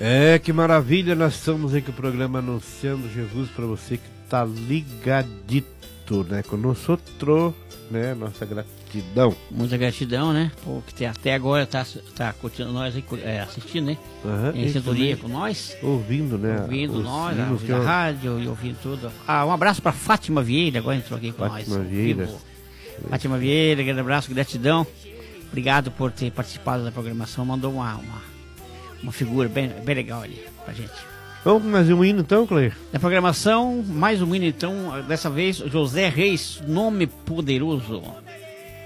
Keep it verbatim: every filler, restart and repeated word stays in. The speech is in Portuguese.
É, que maravilha, nós estamos aí com o programa Anunciando Jesus para você que tá ligadito, né, conosco, né, nossa gratidão. Muita gratidão, né, pô, que até agora tá, tá curtindo nós aí, é, assistindo, né, uhum, em sintonia com nós. Ouvindo, né. Ouvindo nós, a, ouvindo a eu... rádio e ouvindo tudo. Ah, um abraço para Fátima Vieira, agora entrou aqui com Fátima nós. Vieira. Fátima Vieira, grande abraço, gratidão. Obrigado por ter participado da programação, mandou uma... uma Uma figura bem, bem legal ali pra gente. Vamos mais um hino então, Cleir? Na programação, mais um hino então, dessa vez, José Reis, Nome Poderoso.